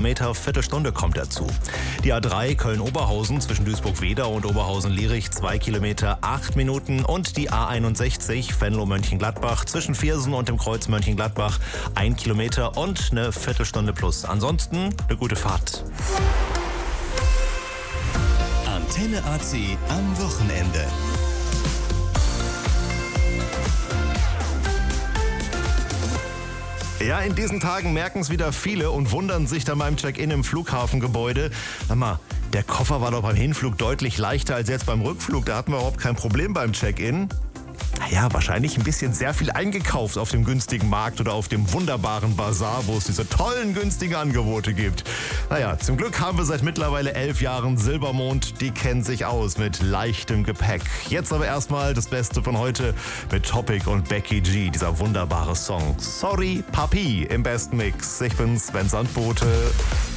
Kilometer, Viertelstunde kommt dazu. Die A3 Köln-Oberhausen zwischen Duisburg-Wedau und Oberhausen-Lierich 2 Kilometer, 8 Minuten. Und die A61 Venlo-Mönchengladbach zwischen Viersen und dem Kreuz Mönchengladbach 1 Kilometer und eine Viertelstunde plus. Ansonsten eine gute Fahrt. Antenne AC am Wochenende. Ja, in diesen Tagen merken es wieder viele und wundern sich dann beim Check-in im Flughafengebäude. Sag mal, der Koffer war doch beim Hinflug deutlich leichter als jetzt beim Rückflug. Da hatten wir überhaupt kein Problem beim Check-in. Naja, wahrscheinlich ein bisschen sehr viel eingekauft auf dem günstigen Markt oder auf dem wunderbaren Bazar, wo es diese tollen, günstigen Angebote gibt. Naja, zum Glück haben wir seit mittlerweile 11 Jahren Silbermond. Die kennen sich aus mit leichtem Gepäck. Jetzt aber erstmal das Beste von heute mit Topic und Becky G, dieser wunderbare Song. Sorry, Papi im besten Mix. Ich bin Sven Sandbote.